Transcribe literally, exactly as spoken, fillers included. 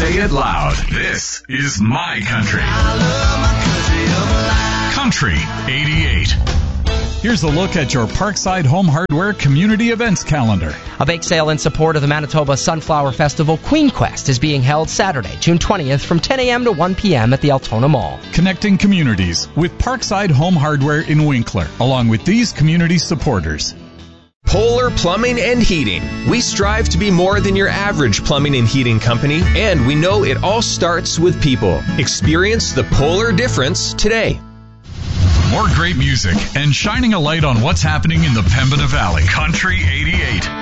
Say it loud. This is my country. Country eighty-eight. Here's a look at your Parkside Home Hardware community events calendar. A bake sale in support of the Manitoba Sunflower Festival Queen Quest is being held Saturday, June twentieth from ten a.m. to one p.m. at the Altona Mall. Connecting communities with Parkside Home Hardware in Winkler, along with these community supporters. Polar Plumbing and Heating. We strive to be more than your average plumbing and heating company, and we know it all starts with people. Experience the Polar difference today. More great music and shining a light on what's happening in the Pembina Valley. Country eighty-eight.